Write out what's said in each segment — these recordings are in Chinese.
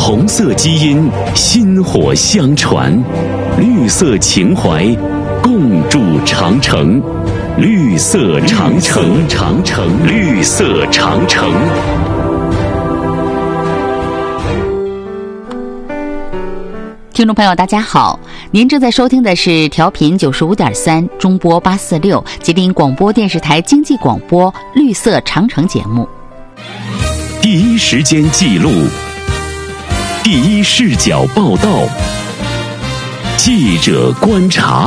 红色基因薪火相传，绿色情怀共筑长城。绿色长城，绿色长城。 听众朋友大家好，您正在收听的是调频95.3中波846吉林广播电视台经济广播绿色长城节目。 第一时间记录，第一视角报道，记者观察。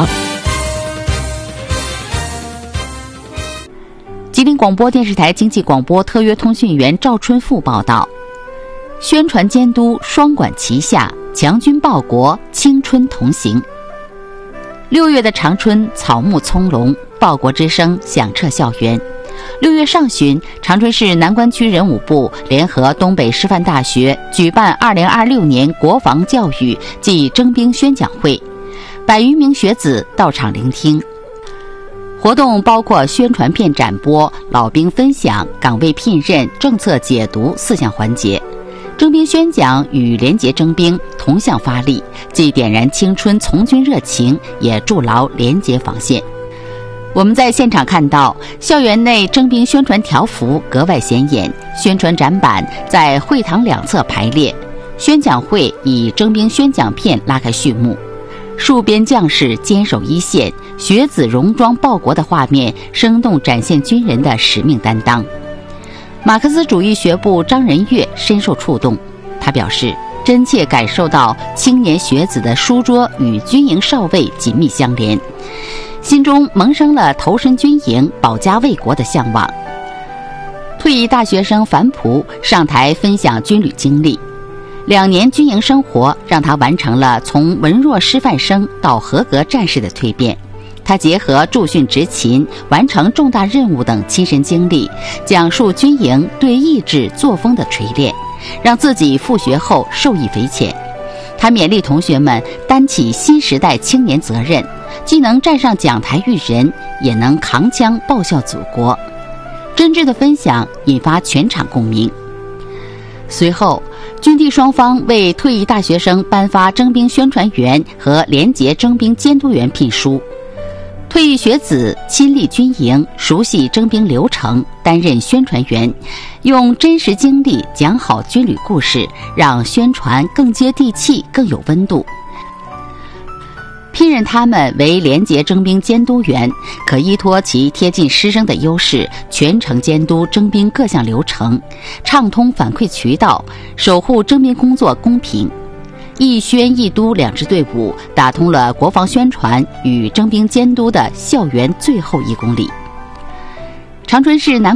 吉林广播电视台经济广播特约通讯员赵春富报道，宣传监督双管齐下，强军报国，青春同行。6月的长春草木葱茏，报国之声响彻校园。6月上旬，长春市南关区人武部联合东北师范大学举办2026年国防教育暨征兵宣讲会，100余名学子到场聆听。活动包括宣传片展播、老兵分享、岗位聘任、政策解读4项环节。征兵宣讲与廉洁征兵同向发力，既点燃青春从军热情，也筑牢廉洁防线。我们在现场看到，校园内征兵宣传条幅格外显眼，宣传展板在会堂两侧排列，宣讲会以征兵宣讲片拉开序幕。戍边将士坚守一线，学子戎装报国的画面生动展现军人的使命担当。马克思主义学部张仁月深受触动，他表示真切感受到青年学子的书桌与军营少尉紧密相连，心中萌生了投身军营保家卫国的向往。退役大学生樊璞上台分享军旅经历，2年军营生活让他完成了从文弱师范生到合格战士的蜕变。他结合驻训执勤、完成重大任务等亲身经历，讲述军营对意志作风的锤炼，让自己复学后受益匪浅。他勉励同学们担起新时代青年责任，既能站上讲台育人，也能扛枪报效祖国。真挚的分享引发全场共鸣。随后，军地双方为退役大学生颁发征兵宣传员和廉洁征兵监督员聘书。退役学子亲历军营，熟悉征兵流程，担任宣传员，用真实经历讲好军旅故事，让宣传更接地气，更有温度。聘任他们为廉洁征兵监督员，可依托其贴近师生的优势，全程监督征兵各项流程，畅通反馈渠道，守护征兵工作公平。一宣一督2支队伍打通了国防宣传与征兵监督的校园最后1公里。长春市南